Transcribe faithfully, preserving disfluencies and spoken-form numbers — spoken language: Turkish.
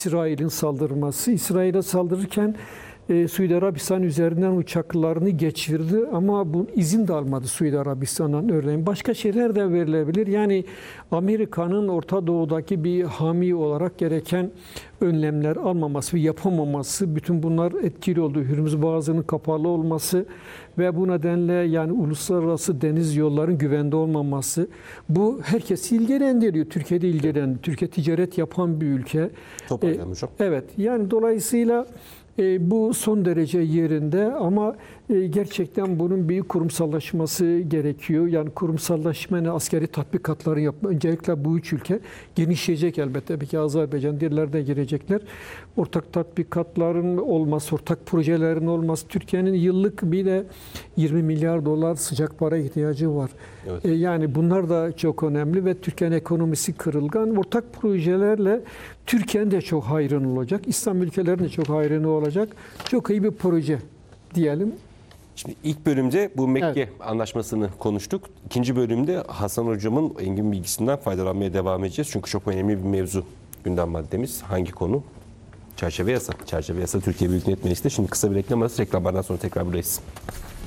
İsrail'in saldırması. İsrail'e saldırırken e, Suudi Arabistan üzerinden uçaklarını geçirdi ama bu izin de almadı Suudi Arabistan'dan örneğin. Başka şeyler de verilebilir. Yani Amerika'nın Orta Doğu'daki bir hami olarak gereken önlemler almaması ve yapamaması, bütün bunlar etkili oldu. Hürmüz Boğazı'nın kapalı olması ve bu nedenle yani uluslararası deniz yollarının güvende olmaması, bu herkesi ilgilendiriyor. Türkiye'de ilgilendiriyor. Türkiye ticaret yapan bir ülke. Toparlayalım hocam. Evet, yani dolayısıyla e, bu son derece yerinde ama e, gerçekten bunun bir kurumsallaşması gerekiyor. Yani kurumsallaşma, askeri tatbikatları yapma. Öncelikle bu üç ülke genişleyecek elbette. Peki Azerbaycan, diğerleri de girecekler. Ortak tatbikatların olması, ortak projelerin olması. Türkiye'nin yıllık bir de yirmi milyar dolar sıcak para ihtiyacı var. Evet. E, yani bunlar da çok önemli ve Türkiye'nin ekonomisi kırılgan. Ortak projelerle Türkiye'nin de çok hayrını olacak. İslam ülkelerinin de çok hayrını olacak. Çok iyi bir proje diyelim. Şimdi ilk bölümde bu Mekke Evet. anlaşmasını konuştuk. İkinci bölümde Hasan Hocam'ın engin bilgisinden faydalanmaya devam edeceğiz. Çünkü çok önemli bir mevzu gündem maddemiz. Hangi konu? Çerçeve yasa. Çerçeve yasa Türkiye Büyük Millet Meclisi'nde. Şimdi kısa bir reklam arası, reklamlardan sonra tekrar buradayız.